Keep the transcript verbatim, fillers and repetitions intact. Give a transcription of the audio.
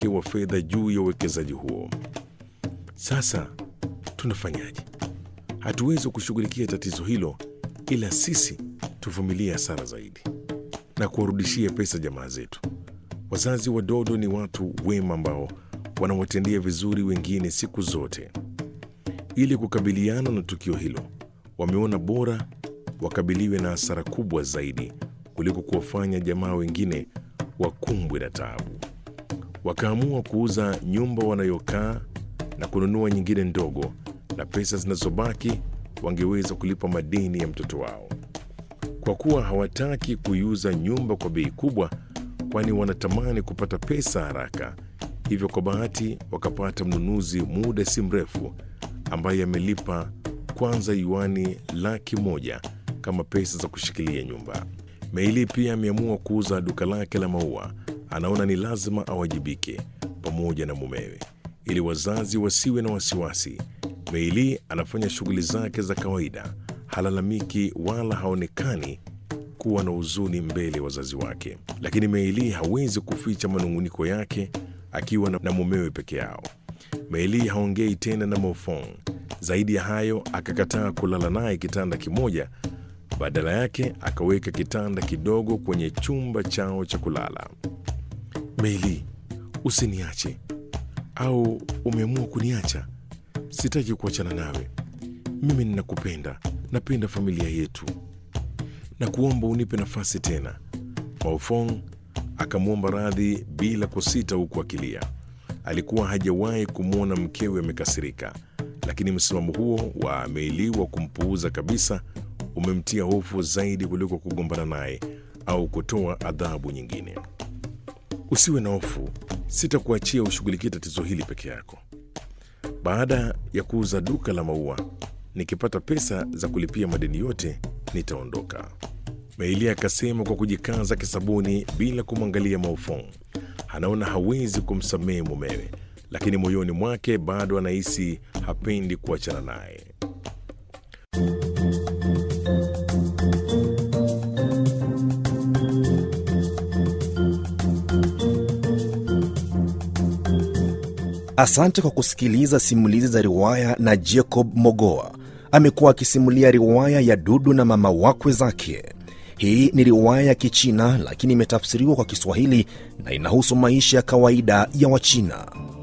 wa fedha juu ya uwekezaji huo. Sasa tunafanyaje? Hatuwezi kushughulikia tatizo hilo ila sisi tuvumilie hasara zaidi na kuwarudishia pesa jamaa zetu. Wazazi wa Dodo ni watu wema ambao wanawatendea vizuri wengine siku zote. Ili kukabiliana na tukio hilo, wameona bora wakabiliwe na hasara kubwa zaidi kuliko kuwafanya jamaa wengine wakumbwe na taabu. Wakaamua kuuza nyumba wanayokaa na kununua nyingine ndogo, na pesa zinazobaki wangeweza kulipa madeni ya mtoto wao. Kwa kuwa hawataki kuiuza nyumba kwa bei kubwa, kwani wanatamani kupata pesa haraka, hivyo kwa bahati wakapata mnunuzi muda si mrefu ambaye amelipa kwanza yuani laki moja kama pesa za kushikilia nyumba. Meili pia ameamua kuuza duka lake la maua. Anaona ni lazima awajibike pamoja na mumewe ili wazazi wasiwe na wasiwasi. Meili anafanya shughuli zake za kawaida, halalamiki wala haonekani kuwa na huzuni mbele ya wazazi wake. Lakini Meili hawezi kuficha manunguniko yake akiwa na, na mumewe peke yao. Meili haongei tena na Maofong. Zaidi ya hayo, akakataa kulala naye kitanda kimoja. Badala yake akaweka kitanda kidogo kwenye chumba chao cha kulala. Meili, usiniache. Au umeamua kuniacha? Sitaki kuachana nawe. Mimi ninakupenda, napenda familia yetu. Na kuomba unipe nafasi tena. Maofong akamwomba radhi bila kusita huku akilia. Alikuwa hajawahi kumwona mkewe amekasirika, lakini msimamo huo wa Meili wa kumpuuza kabisa umemtia hofu zaidi kuliko kugombana naye au kutoa adhabu nyingine. Usiwe na hofu, sitakuachia ushughulikie tatizo hili peke yako. Baada ya kuuza duka la maua, nikipata pesa za kulipia madeni yote, nitaondoka. Meili akasema kwa kujikaza kisabuni bila kumwangalia Maofong. Anaona hawezi kumsamehe mumewe, lakini moyoni mwake bado anahisi hapendi kuachana naye. Asante kwa kusikiliza simulizi za riwaya na Jacob Mogoa. Amekuwa akisimulia riwaya ya Dudu na mama wakwe zake. Hii ni riwaya ya Kichina lakini imetafsiriwa kwa Kiswahili na inahusu maisha ya kawaida ya Wachina.